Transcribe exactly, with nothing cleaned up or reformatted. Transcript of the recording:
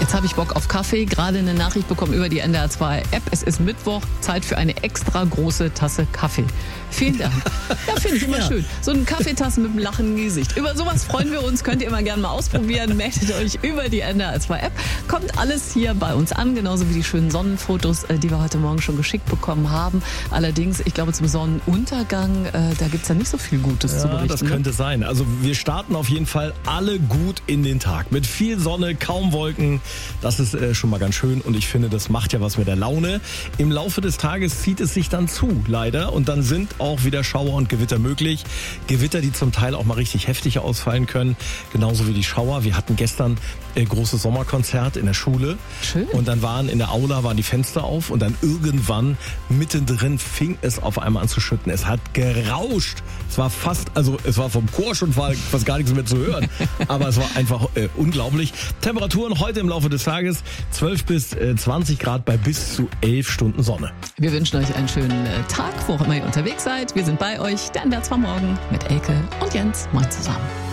Jetzt habe ich Bock auf Kaffee. Gerade eine Nachricht bekommen über die N D R zwei App. Es ist Mittwoch, Zeit für eine extra große Tasse Kaffee. Vielen Dank. Ja, finde ich immer Ja. schön. So eine Kaffeetasse mit einem lachenden Gesicht. Über sowas freuen wir uns. Könnt ihr immer gerne mal ausprobieren. Meldet euch über die N D R zwei App. Kommt alles hier bei uns an, genauso wie die schönen Sonnenfotos, äh, die wir heute Morgen schon geschickt bekommen haben. Allerdings, ich glaube, zum Sonnenuntergang, äh, da gibt's ja nicht so viel Gutes zu Ja, berichten. das ne? könnte sein. Also wir starten auf jeden Fall alle gut in den Tag. Mit viel Sonne, kaum Wolken. Das ist äh, schon mal ganz schön und ich finde, das macht ja was mit der Laune. Im Laufe des Tages zieht es sich dann zu, leider. Und dann sind auch wieder Schauer und Gewitter möglich. Gewitter, die zum Teil auch mal richtig heftig ausfallen können. Genauso wie die Schauer. Wir hatten gestern äh, großes Sommerkonzert in der Schule. Schön. Und dann waren in der Aula waren die Fenster auf und dann irgendwann mittendrin fing es auf einmal an zu schütten. Es hat gerauscht. Es war fast, also es war vom Chor schon fast gar nichts mehr zu hören. Aber es war einfach äh, unglaublich. Temperaturen heute im Laufe des Tages zwölf bis zwanzig Grad bei bis zu elf Stunden Sonne. Wir wünschen euch einen schönen äh, Tag, wo auch immer ihr unterwegs seid. Wir sind bei euch. Der N D R zwei Morgen mit Elke und Jens. Moin zusammen.